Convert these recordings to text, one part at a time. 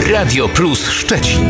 Radio Plus Szczecin.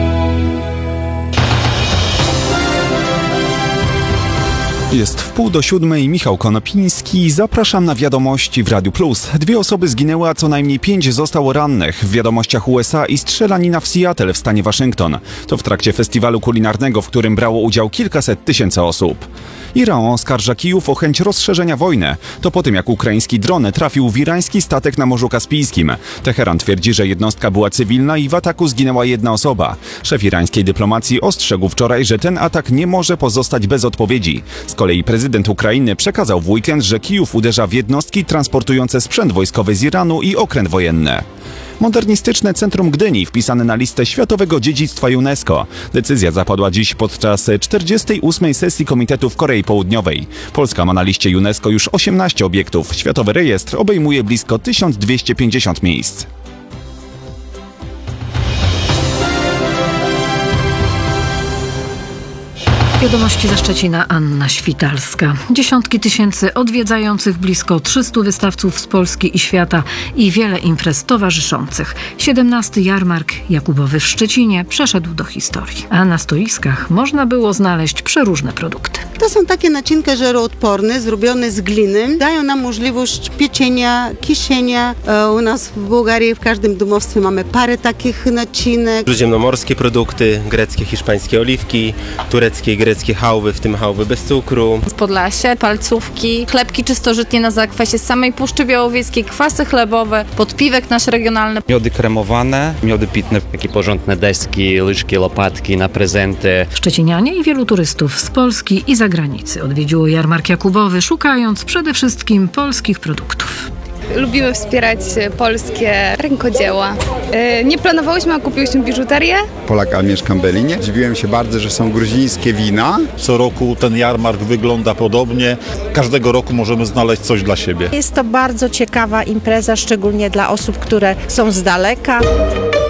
Jest 6:30, Michał Konopiński. Zapraszam na wiadomości w Radiu Plus. 2 osoby zginęły, a co najmniej 5 zostało rannych w wiadomościach USA i strzelanina w Seattle w stanie Waszyngton. To w trakcie festiwalu kulinarnego, w którym brało udział kilkaset tysięcy osób. Iran oskarża Kijów o chęć rozszerzenia wojny. To po tym, jak ukraiński dron trafił w irański statek na Morzu Kaspijskim. Teheran twierdzi, że jednostka była cywilna i w ataku zginęła 1 osoba. Szef irańskiej dyplomacji ostrzegł wczoraj, że ten atak nie może pozostać bez odpowiedzi. Z kolei prezydent Ukrainy przekazał w weekend, że Kijów uderza w jednostki transportujące sprzęt wojskowy z Iranu i okręt wojenny. Modernistyczne Centrum Gdyni wpisane na listę Światowego Dziedzictwa UNESCO. Decyzja zapadła dziś podczas 48. sesji Komitetu w Korei Południowej. Polska ma na liście UNESCO już 18 obiektów. Światowy rejestr obejmuje blisko 1250 miejsc. Wiadomości ze Szczecina, Anna Świtalska. Dziesiątki tysięcy odwiedzających, blisko 300 wystawców z Polski i świata i wiele imprez towarzyszących. 17. jarmark Jakubowy w Szczecinie przeszedł do historii. A na stoiskach można było znaleźć przeróżne produkty. To są takie naczynki żaroodporne, zrobione z gliny. Dają nam możliwość pieczenia, kiszenia. U nas w Bułgarii w każdym domostwie mamy parę takich naczynek. Śródziemnomorskie produkty, greckie, hiszpańskie oliwki, tureckie i greckie chałwy, w tym chałwy bez cukru. Z Podlasia, palcówki, chlebki czystożytnie na zakwasie z samej Puszczy Białowieskiej, kwasy chlebowe, podpiwek nasz regionalny. Miody kremowane, miody pitne. Takie porządne deski, łyżki, łopatki na prezenty. Szczecinianie i wielu turystów z Polski i zagranicy odwiedziło jarmark Jakubowy, szukając przede wszystkim polskich produktów. Lubimy wspierać polskie rękodzieła. Nie planowałyśmy, a kupiłyśmy biżuterię. Polak, ale mieszkam w Berlinie. Dziwiłem się bardzo, że są gruzińskie wina. Co roku ten jarmark wygląda podobnie. Każdego roku możemy znaleźć coś dla siebie. Jest to bardzo ciekawa impreza, szczególnie dla osób, które są z daleka.